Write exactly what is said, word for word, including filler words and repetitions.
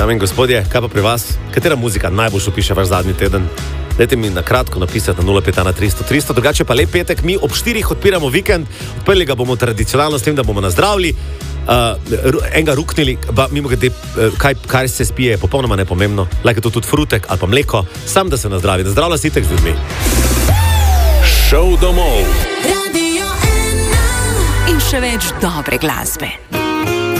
Dame in gospodje, kaj pa pri vas? Katera muzika najbolj opiše vaš zadnji teden? Dajte mi na kratko napisati na nula pet ena tristo tristo, drugače pa lep petek, mi ob štirih odpiramo vikend, odprli ga bomo tradicionalno s tem, da bomo nazdravili, uh, enega ruknili, pa mimo grede, uh, kaj, kaj se spije, je popolnoma nepomembno, lahko je to tudi frutek ali pa mleko, sam da se nazdravi, nazdravlja si itek z ljudmi. Šov domov. Radio ena. In še več dobre glasbe.